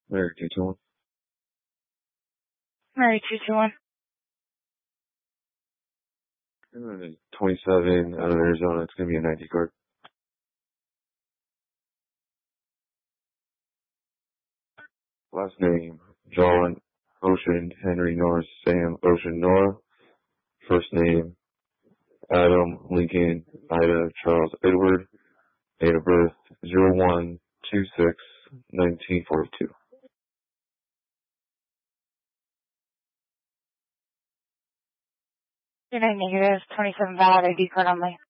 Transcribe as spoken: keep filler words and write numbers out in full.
Mary two two one. Mary two two one. twenty-seven out of Arizona. It's going to be an I D card. Last name, John Ocean Henry Norris Sam Ocean Noah. First name, Adam Lincoln Ida Charles Edward. Date of birth, zero one two six nineteen forty-two. Your name negative, twenty-seven valid I D card only.